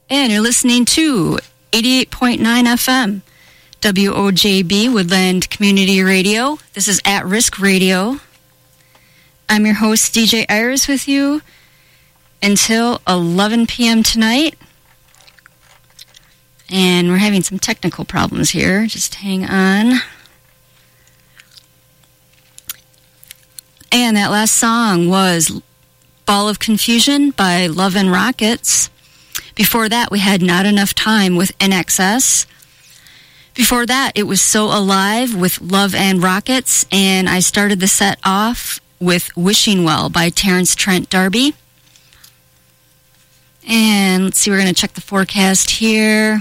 And you're listening to 88.9 FM, WOJB, Woodland Community Radio. This is At Risk Radio. I'm your host, DJ Iris, with you until 11 p.m. tonight. And we're having some technical problems here. Just hang on. And that last song was Ball of Confusion by Love and Rockets. Before that, we had Not Enough Time with NXS. Before that, it was So Alive with Love and Rockets. And I started the set off with Wishing Well by Terrence Trent D'Arby. And let's see, we're going to check the forecast here.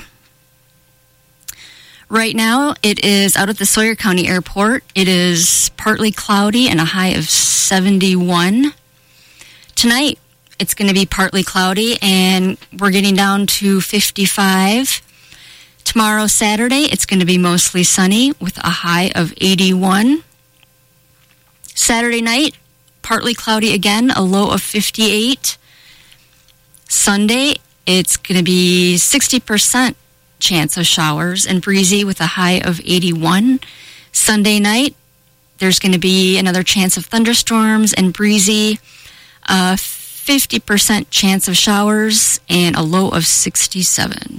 Right now, it is out at the Sawyer County Airport. It is partly cloudy and a high of 71. Tonight, it's going to be partly cloudy and we're getting down to 55. Tomorrow, Saturday, it's going to be mostly sunny with a high of 81. Saturday night, partly cloudy again, a low of 58. Sunday, it's going to be 60% chance of showers and breezy with a high of 81. Sunday night, there's going to be another chance of thunderstorms and breezy, 50% chance of showers and a low of 67.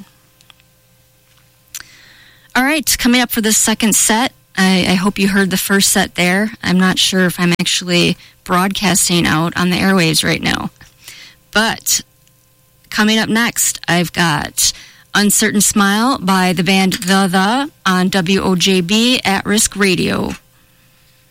All right, coming up for the second set, I hope you heard the first set there. I'm not sure if I'm actually broadcasting out on the airwaves right now. But coming up next, I've got Uncertain Smile by the band The on WOJB At Risk Radio.